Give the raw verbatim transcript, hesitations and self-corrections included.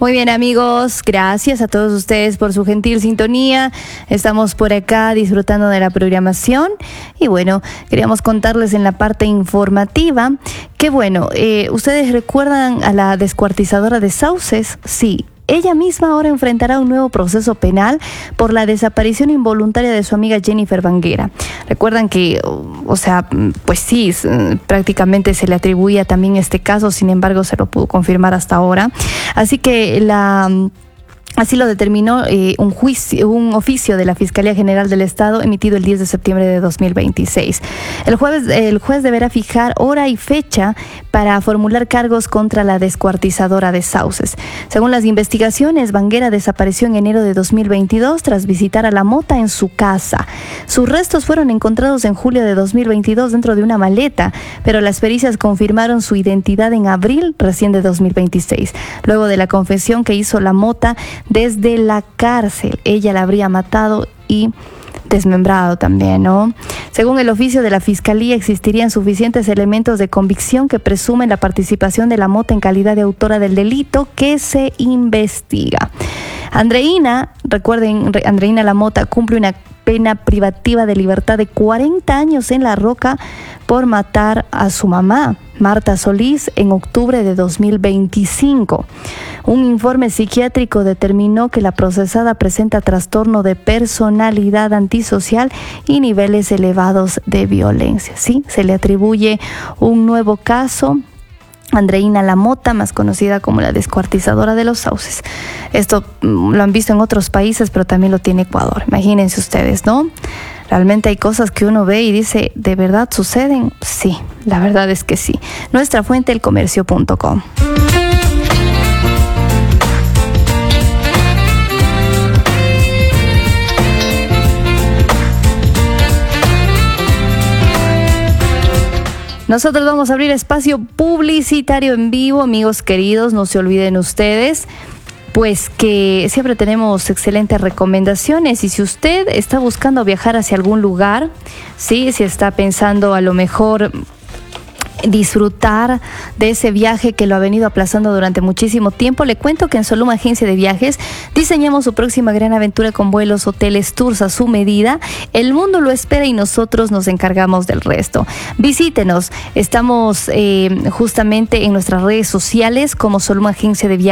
Muy bien, amigos, gracias a todos ustedes por su gentil sintonía. Estamos por acá disfrutando de la programación y bueno, queríamos contarles en la parte informativa que bueno, eh, ¿ustedes recuerdan a la descuartizadora de Sauces? Sí. Ella misma ahora enfrentará un nuevo proceso penal por la desaparición involuntaria de su amiga Jennifer Banguera. Recuerdan que, o sea, pues sí, prácticamente se le atribuía también este caso, sin embargo se lo pudo confirmar hasta ahora. Así que la... Así lo determinó eh, un juicio, un oficio de la Fiscalía General del Estado emitido el diez de septiembre de dos mil veintiséis. El jueves, el juez deberá fijar hora y fecha para formular cargos contra la descuartizadora de Sauces. Según las investigaciones, Banguera desapareció en enero de dos mil veintidós tras visitar a la mota en su casa. Sus restos fueron encontrados en julio de dos mil veintidós dentro de una maleta, pero las pericias confirmaron su identidad en abril recién de dos mil veintiséis. Luego de la confesión que hizo la mota desde la cárcel, ella la habría matado y desmembrado también, ¿no? Según el oficio de la Fiscalía, existirían suficientes elementos de convicción que presumen la participación de la mota en calidad de autora del delito que se investiga. Andreina, recuerden, Andreina La Mota cumple una pena privativa de libertad de cuarenta años en La Roca por matar a su mamá, Marta Solís, en octubre de dos mil veinticinco. Un informe psiquiátrico determinó que la procesada presenta trastorno de personalidad antisocial y niveles elevados de violencia. Sí, se le atribuye un nuevo caso. Andreina La Mota, más conocida como la descuartizadora de los Sauces. Esto lo han visto en otros países, pero también lo tiene Ecuador. Imagínense ustedes, ¿no? Realmente hay cosas que uno ve y dice, ¿de verdad suceden? Sí, la verdad es que sí. Nuestra fuente, el comercio punto com. Nosotros vamos a abrir espacio publicitario en vivo, amigos queridos, no se olviden ustedes, pues que siempre tenemos excelentes recomendaciones y si usted está buscando viajar hacia algún lugar, sí, si está pensando a lo mejor disfrutar de ese viaje que lo ha venido aplazando durante muchísimo tiempo, le cuento que en Soluma Agencia de Viajes diseñamos su próxima gran aventura con vuelos, hoteles, tours a su medida. El mundo lo espera y nosotros nos encargamos del resto. Visítenos, estamos eh, justamente en nuestras redes sociales como Soluma Agencia de Viajes.